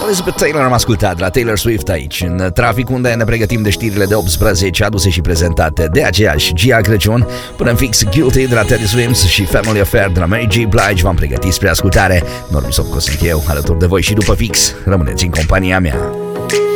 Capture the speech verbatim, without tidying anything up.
Elizabeth Taylor am ascultat la Taylor Swift aici, în trafic, unde ne pregătim de știrile de optsprezece, aduse și prezentate de aceeași Gia Crăciun. Până în fix, Guilty de la Teddy Swims și Family Affair de la Mary J. Blige v-am pregătit spre ascultare. Normi Sopco sunt eu, alături de voi și după fix. Rămâneți în compania mea.